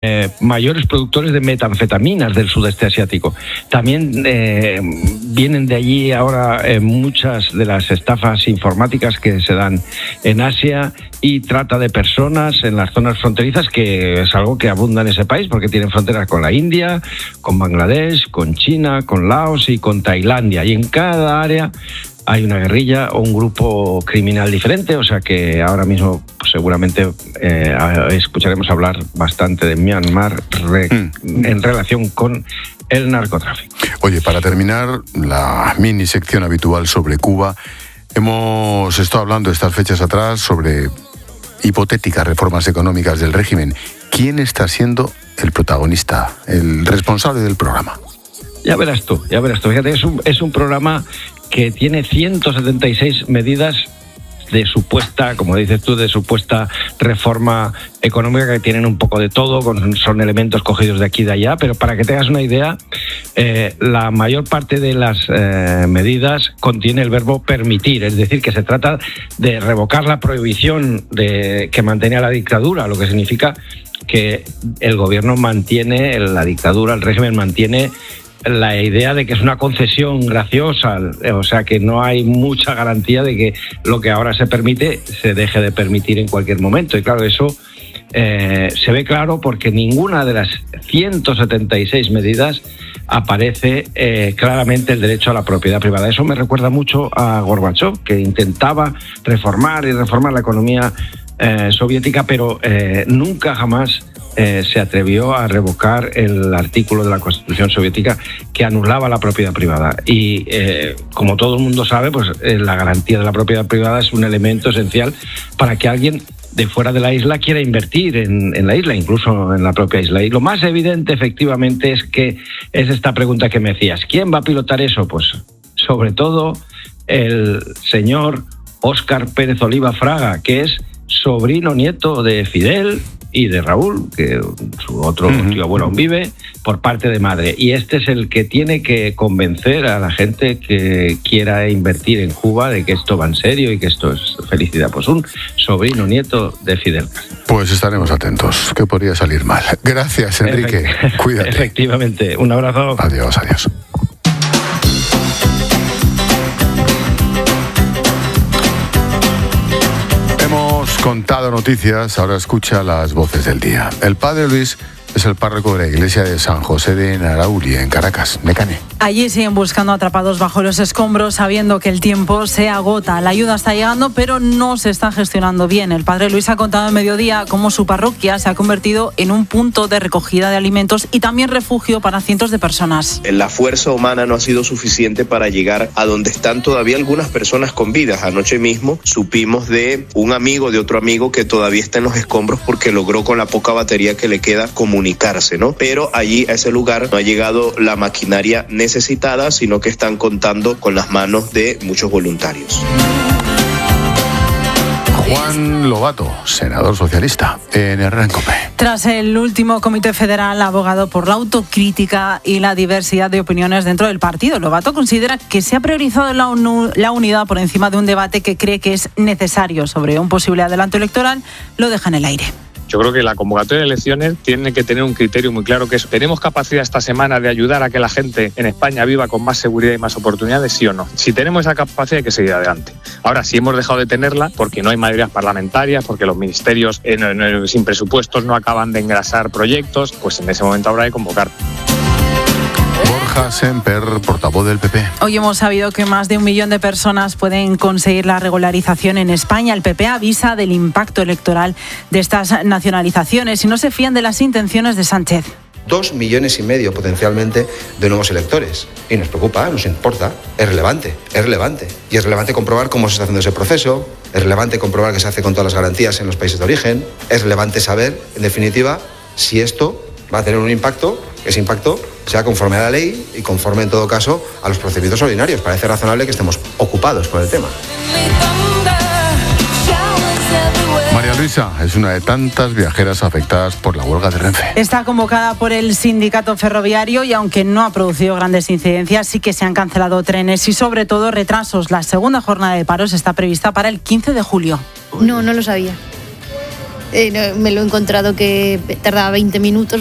mayores productores de metanfetaminas del sudeste asiático. También vienen de allí ahora muchas de las estafas informáticas que se dan en Asia y trata de personas en las zonas fronterizas, que es algo que abunda en ese país porque tienen fronteras con la India, con Bangladesh, con China, con Laos y con Tailandia. Y en cada área hay una guerrilla o un grupo criminal diferente, o sea que ahora mismo pues, seguramente escucharemos hablar bastante de Myanmar en relación con el narcotráfico. Oye, para terminar la mini sección habitual sobre Cuba, hemos estado hablando estas fechas atrás sobre hipotéticas reformas económicas del régimen. ¿Quién está siendo el protagonista, el responsable del programa? Ya verás tú. Fíjate, es un programa que tiene 176 medidas de supuesta, como dices tú, de supuesta reforma económica, que tienen un poco de todo, son elementos cogidos de aquí y de allá, pero para que tengas una idea, la mayor parte de las medidas contiene el verbo permitir, es decir, que se trata de revocar la prohibición que mantenía la dictadura, lo que significa que el gobierno mantiene, la dictadura, el régimen mantiene la idea de que es una concesión graciosa, o sea que no hay mucha garantía de que lo que ahora se permite se deje de permitir en cualquier momento. Y claro, eso se ve claro porque ninguna de las 176 medidas aparece claramente el derecho a la propiedad privada. Eso me recuerda mucho a Gorbachov, que intentaba reformar la economía soviética, pero nunca jamás se atrevió a revocar el artículo de la Constitución soviética que anulaba la propiedad privada. Y como todo el mundo sabe, pues la garantía de la propiedad privada es un elemento esencial para que alguien de fuera de la isla quiera invertir en la isla, incluso en la propia isla. Y lo más evidente, efectivamente, es esta pregunta que me decías: ¿quién va a pilotar eso? Pues sobre todo el señor Óscar Pérez Oliva Fraga, que es sobrino nieto de Fidel y de Raúl, que su otro tío abuelo aún vive, por parte de madre. Y este es el que tiene que convencer a la gente que quiera invertir en Cuba de que esto va en serio y que esto es felicidad. Pues un sobrino nieto de Fidel Castro. Pues estaremos atentos, que podría salir mal. Gracias, Enrique. Cuídate. Efectivamente. Un abrazo. Adiós. Contado noticias, ahora escucha las voces del día. El padre Luis es el párroco de la iglesia de San José de Narauli, en Caracas. Mecane. Allí siguen buscando atrapados bajo los escombros, sabiendo que el tiempo se agota. La ayuda está llegando, pero no se está gestionando bien. El padre Luis ha contado al mediodía cómo su parroquia se ha convertido en un punto de recogida de alimentos y también refugio para cientos de personas. La fuerza humana no ha sido suficiente para llegar a donde están todavía algunas personas con vida. Anoche mismo supimos de un amigo de otro amigo que todavía está en los escombros porque logró, con la poca batería que le queda, comunicarse, ¿no? Pero allí, a ese lugar, no ha llegado la maquinaria necesitada, sino que están contando con las manos de muchos voluntarios. Juan Lobato, senador socialista, en Herrera en Cope. Tras el último comité federal, abogado por la autocrítica y la diversidad de opiniones dentro del partido, Lobato considera que se ha priorizado la unidad por encima de un debate que cree que es necesario sobre un posible adelanto electoral. Lo deja en el aire. Yo creo que la convocatoria de elecciones tiene que tener un criterio muy claro, que es: ¿tenemos capacidad esta semana de ayudar a que la gente en España viva con más seguridad y más oportunidades, sí o no? Si tenemos esa capacidad, hay que seguir adelante. Ahora, si hemos dejado de tenerla porque no hay mayorías parlamentarias, porque los ministerios sin presupuestos no acaban de engrasar proyectos, pues en ese momento habrá que convocar. Borja Semper, portavoz del PP. Hoy hemos sabido que más de 1 millón de personas pueden conseguir la regularización en España. El PP avisa del impacto electoral de estas nacionalizaciones y no se fían de las intenciones de Sánchez. 2,5 millones potencialmente de nuevos electores. Y nos preocupa, nos importa, es relevante. Y es relevante comprobar cómo se está haciendo ese proceso, es relevante comprobar que se hace con todas las garantías en los países de origen, es relevante saber, en definitiva, si esto va a tener un impacto, que ese impacto sea conforme a la ley y conforme, en todo caso, a los procedimientos ordinarios. Parece razonable que estemos ocupados con el tema. María Luisa es una de tantas viajeras afectadas por la huelga de Renfe. Está convocada por el sindicato ferroviario y, aunque no ha producido grandes incidencias, sí que se han cancelado trenes y, sobre todo, retrasos. La segunda jornada de paros está prevista para el 15 de julio. No lo sabía. me lo he encontrado que tardaba 20 minutos.